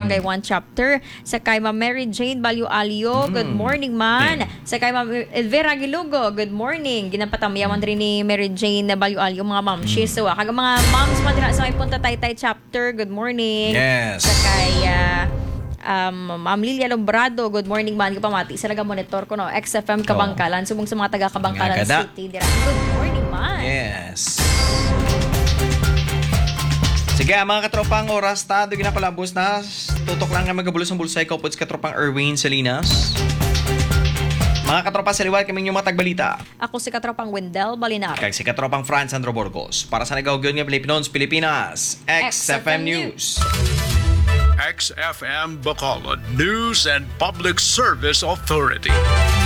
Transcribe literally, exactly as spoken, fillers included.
Barangay one Chapter. Sa kay Ma'am Mary Jane Balyo-Alyo, good morning man. Sa kay Ma'am Elvira Gilugo, good morning. Ginapatamayaman rin ni Mary Jane Balyo-Alyo, mga ma'am. So, kaga mga moms man din sa may Punta Taytay Chapter, good morning. Yes. Sa kay uh, um, Ma'am Lilia Lombrado, good morning man. Kapamati, sa laga monitor ko no, X F M Kabangkalan. Subong sa mga taga Kabangkalan Nga kada. City. Dira. Good morning man. Yes. Sige, mga katropang oras ta, doon ginapalabos na. Tutok lang nga magabulos ng bulsay ko po sa katropang Erwin Salinas. Mga katropa sa liwat kaming yung mga tagbalita. Ako si Katropang Wendell Balinar. Kag si katropang Franz Sandro Burgos. Para sa nagawagyon nga Pilipinons, Pilipinas, X F M News. X F M Bacolod News and Public Service Authority.